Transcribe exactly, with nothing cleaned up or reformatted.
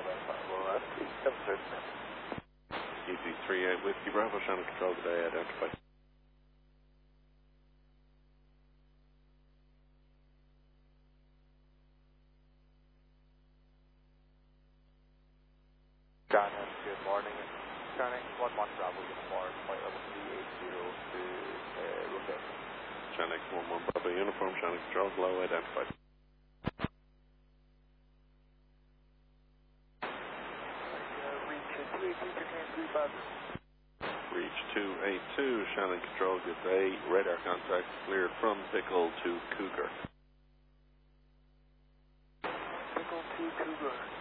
E G three eight Whiskey Bravo, Shannon Control today, identified. Shannon, good morning. Shannon, one one Bravo Uniform, flight level three eight zero to uh, rotate. Shannon one one Bravo Uniform, Shannon Control, low identified. Reach two eight two, Shannon Control, good day. Radar contact cleared from Pickle to Cougar. Pickle to Cougar.